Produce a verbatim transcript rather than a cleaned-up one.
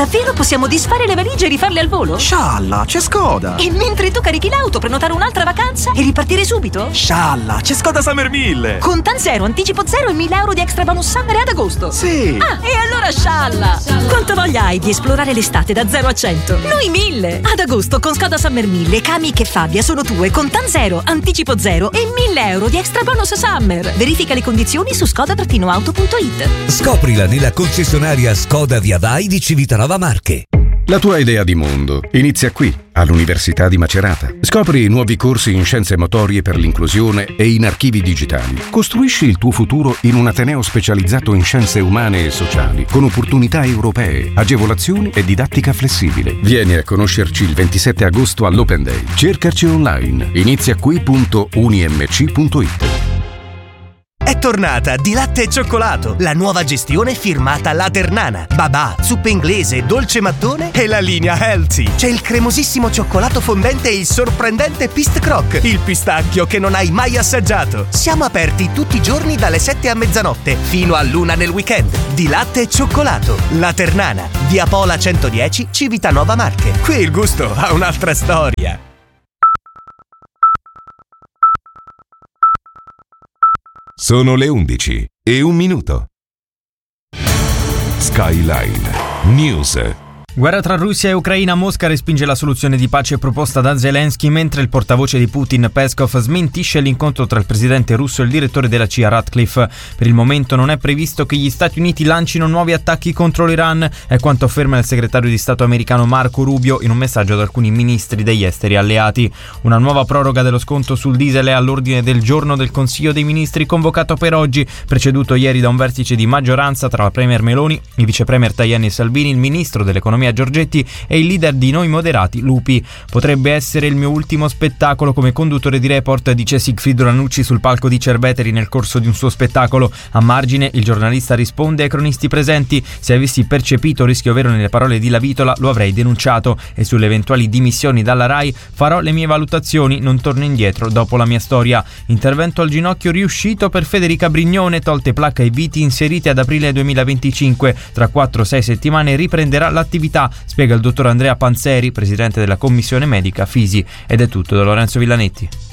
Davvero possiamo disfare le valigie e rifarle al volo? Scialla, c'è Skoda! E mentre tu carichi l'auto, prenotare un'altra vacanza e ripartire subito? Scialla, c'è Skoda Summer mille! Con Tan Zero, anticipo zero e mille euro di extra bonus summer ad agosto. Sì! Ah, e allora scialla! Quanto voglia hai di esplorare l'estate da zero a cento? Noi mille! Ad agosto con Skoda Summer mille, Kamiq e Fabia sono tue con Tan Zero, anticipo zero e mille euro di extra bonus summer. Verifica le condizioni su skoda auto punto it. Scoprila nella concessionaria Skoda Via Vai di Civitanova Marche. La tua idea di mondo inizia qui, all'Università di Macerata. Scopri i nuovi corsi in scienze motorie per l'inclusione e in archivi digitali. Costruisci il tuo futuro in un ateneo specializzato in scienze umane e sociali, con opportunità europee, agevolazioni e didattica flessibile. Vieni a conoscerci il ventisette agosto all'Open Day. Cercaci online. iniziaqui punto unimc punto it. È tornata Di Latte e Cioccolato, la nuova gestione firmata La Ternana. Babà, zuppe inglese, dolce mattone e la linea healthy. C'è il cremosissimo cioccolato fondente e il sorprendente Pist Croc, il pistacchio che non hai mai assaggiato. Siamo aperti tutti i giorni dalle sette a mezzanotte fino all'una nel weekend. Di Latte e Cioccolato, La Ternana, via Pola centodieci, Civitanova Marche. Qui il gusto ha un'altra storia. Sono le undici e un minuto. Skyline News. Guerra tra Russia e Ucraina. Mosca respinge la soluzione di pace proposta da Zelensky, mentre il portavoce di Putin, Peskov, smentisce l'incontro tra il presidente russo e il direttore della C I A, Ratcliffe. Per il momento non è previsto che gli Stati Uniti lancino nuovi attacchi contro l'Iran, è quanto afferma il segretario di Stato americano Marco Rubio in un messaggio ad alcuni ministri degli esteri alleati. Una nuova proroga dello sconto sul diesel è all'ordine del giorno del Consiglio dei Ministri convocato per oggi, preceduto ieri da un vertice di maggioranza tra la premier Meloni, il vice premier Tajani Salvini, il ministro dell'economia Giorgetti e il leader di Noi Moderati Lupi. Potrebbe essere il mio ultimo spettacolo come conduttore di Report, dice Sigfrido Ranucci sul palco di Cerveteri nel corso di un suo spettacolo. A margine il giornalista risponde ai cronisti presenti: se avessi percepito rischio vero nelle parole di Lavitola lo avrei denunciato, e sulle eventuali dimissioni dalla Rai farò le mie valutazioni, non torno indietro dopo la mia storia. Intervento al ginocchio riuscito per Federica Brignone, tolte placca e viti inserite ad aprile duemilaventicinque. Tra quattro sei settimane riprenderà l'attività, spiega il dottor Andrea Panzeri, presidente della commissione medica Fisi. Ed è tutto da Lorenzo Villanetti.